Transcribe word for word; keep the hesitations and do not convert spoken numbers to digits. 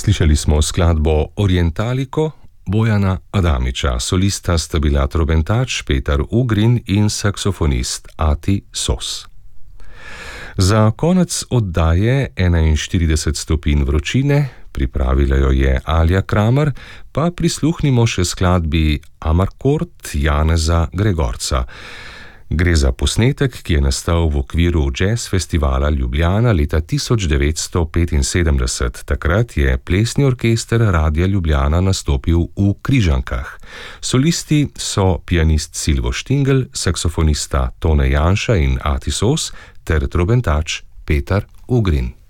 Slišali smo skladbo Orientaliko Bojana Adamiča, solista sta bila trobentač Petar Ugrin in saksofonist Ati Sos. Za konec oddaje enainštirideset stopinj vročine, pripravila jo je Alja Kramer, pa prisluhnimo še skladbi Amarkord Janeza Gregorca. Gre za posnetek, ki je nastal v okviru Jazz Festivala Ljubljana leta tisoč devetsto petinsedemdeset. Takrat je plesni orkester Radia Ljubljana nastopil v Križankah. Solisti so pianist Silvo Štingel, saksofonista Tone Janša in Ati Sos ter trobentač Petar Ugrin.